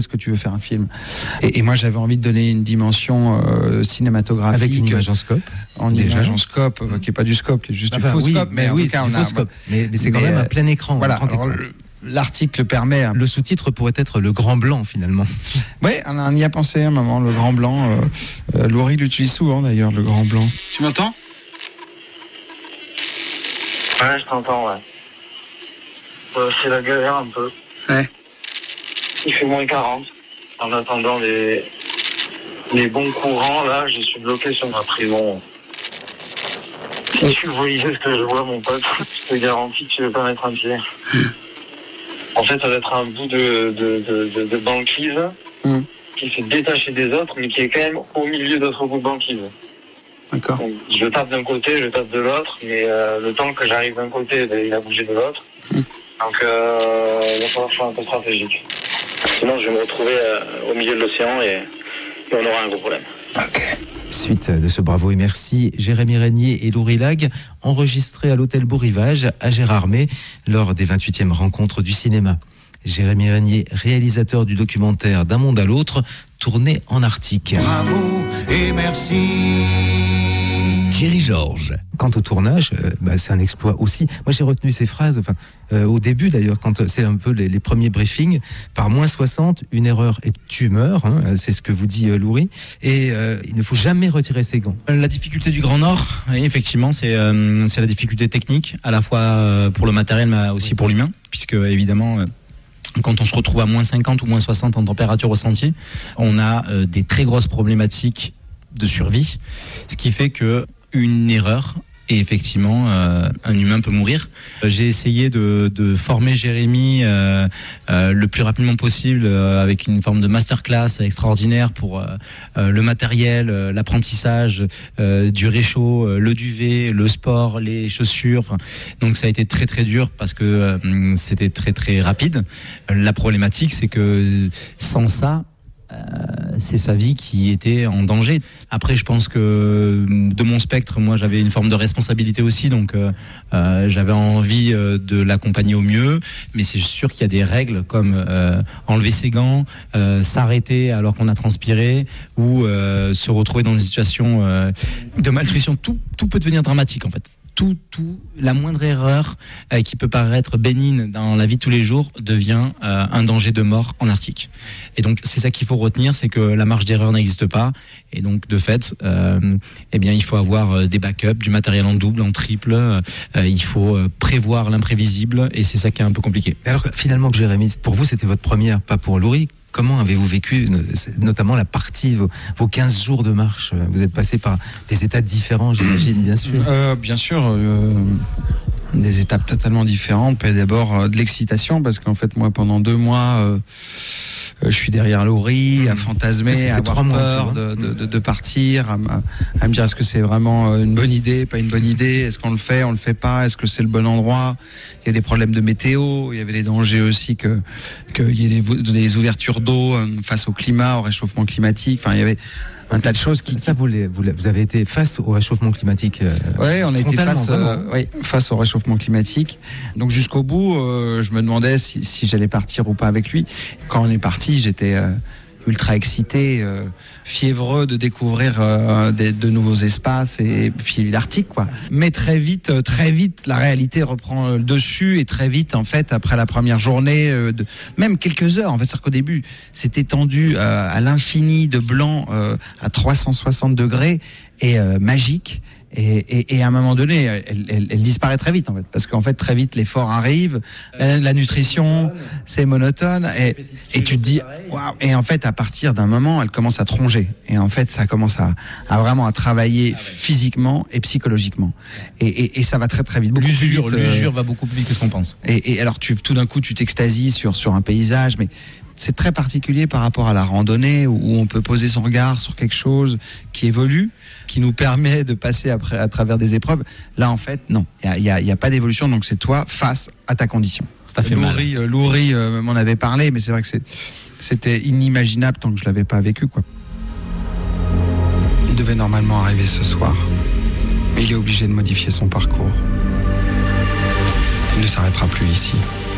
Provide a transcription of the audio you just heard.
Est-ce que tu veux faire un film ? Et moi, j'avais envie de donner une dimension cinématographique. Avec une image en scope. En image en scope, qui n'est pas du scope, qui est juste du faux scope. Mais oui, c'est du faux scope. Mais c'est quand même un plein écran. Voilà. L'article permet. Le sous-titre pourrait être le grand blanc, finalement. Oui, on y a pensé un moment, le grand blanc. Laurie l'utilise souvent, d'ailleurs, le grand blanc. Tu m'entends ? Ouais, je t'entends, ouais. C'est la galère un peu. Ouais. Il fait moins 40. En attendant les bons courants, là, je suis bloqué sur ma prison. Si tu voyais ce que je vois, mon pote, je te garantis que tu ne veux pas mettre un pied. En fait, ça va être un bout de banquise qui s'est détaché des autres, mais qui est quand même au milieu d'autres bouts de banquise. D'accord. Donc, je tape d'un côté, je tape de l'autre, mais le temps que j'arrive d'un côté, il a bougé de l'autre. Donc, il va falloir faire un peu stratégique. Sinon, je vais me retrouver au milieu de l'océan et on aura un gros problème. Ok. Suite de ce Bravo et Merci, Jérémy Régnier et Laurie Lag, enregistrés à l'hôtel Beau Rivage à Gérardmer lors des 28e rencontres du cinéma. Jérémy Régnier, réalisateur du documentaire D'un monde à l'autre, tourné en Arctique. Bravo et merci. Thierry Georges. Quant au tournage, c'est un exploit aussi. Moi, j'ai retenu ces phrases, au début d'ailleurs, quand c'est un peu les premiers briefings, par -60, une erreur et tu meurs, c'est ce que vous dit Laurie, et il ne faut jamais retirer ses gants. La difficulté du Grand Nord, oui, effectivement, c'est la difficulté technique, à la fois pour le matériel, mais aussi pour l'humain, puisque évidemment... Quand on se retrouve à -50 ou -60 en température ressentie, on a des très grosses problématiques de survie, ce qui fait que une erreur, et effectivement, un humain peut mourir. J'ai essayé de former Jérémy le plus rapidement possible avec une forme de masterclass extraordinaire pour le matériel, l'apprentissage du réchaud, le duvet, le sport, les chaussures. Donc ça a été très très dur parce que c'était très très rapide. La problématique, c'est que sans ça, c'est sa vie qui était en danger. Après, je pense que de mon spectre, moi, j'avais une forme de responsabilité aussi, donc j'avais envie de l'accompagner au mieux. Mais c'est sûr qu'il y a des règles comme enlever ses gants, s'arrêter alors qu'on a transpiré, ou se retrouver dans une situation de malnutrition. Tout peut devenir dramatique, en fait. La moindre erreur qui peut paraître bénigne dans la vie de tous les jours devient un danger de mort en Arctique. Et donc c'est ça qu'il faut retenir, c'est que la marge d'erreur n'existe pas. Et donc de fait, il faut avoir des backups, du matériel en double, en triple. Il faut prévoir l'imprévisible, et c'est ça qui est un peu compliqué. Alors finalement, Jérémy, pour vous, c'était votre première, pas pour Laurie. Comment avez-vous vécu, notamment la partie, vos 15 jours de marche ? Vous êtes passé par des états différents, j'imagine, bien sûr. Bien sûr, des étapes totalement différentes. D'abord de l'excitation, parce qu'en fait, moi, pendant 2 mois, je suis derrière Laurie, à fantasmer, à avoir peur de partir, à me dire est-ce que c'est vraiment une bonne idée, pas une bonne idée, est-ce qu'on le fait pas, est-ce que c'est le bon endroit. Il y a des problèmes de météo, il y avait les dangers aussi qu'il y ait des ouvertures d'eau face au climat, au réchauffement climatique. Enfin, il y avait un tas de choses vous avez été face au réchauffement climatique. Oui, on a été face au réchauffement climatique. Donc jusqu'au bout, je me demandais si j'allais partir ou pas avec lui. Quand on est parti, j'étais ultra excité, fiévreux de découvrir de nouveaux espaces, et puis l'Arctique, quoi. Mais très vite, la réalité reprend le dessus, et très vite, en fait, après la première journée, même quelques heures, en fait, c'est-à-dire qu'au début, c'était tendu à l'infini de blanc, à 360 degrés, et magique. Et à un moment donné, elle disparaît très vite, en fait, parce qu'en fait, très vite, l'effort arrive, la nutrition, c'est monotone, et tu te dis, waouh. Et en fait, à partir d'un moment, elle commence à tronger, et en fait, ça commence à vraiment à travailler physiquement et psychologiquement, et ça va très très vite, beaucoup plus vite. L'usure va beaucoup plus vite que ce qu'on pense. Et alors, tout d'un coup, tu t'extasies sur un paysage, mais c'est très particulier par rapport à la randonnée, où on peut poser son regard sur quelque chose qui évolue, qui nous permet de passer à travers des épreuves. Là, en fait, non, il y a pas d'évolution, donc c'est toi face à ta condition. Ça fait mal. Laurie m'en avait parlé, mais c'est vrai que c'était inimaginable tant que je l'avais pas vécu, quoi. Il devait normalement arriver ce soir, mais il est obligé de modifier son parcours. Il ne s'arrêtera plus ici.